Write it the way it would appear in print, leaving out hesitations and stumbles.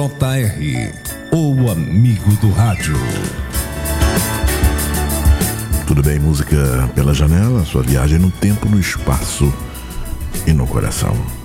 JR, o amigo do rádio. Tudo bem, música pela janela, sua viagem no tempo, no espaço e no coração.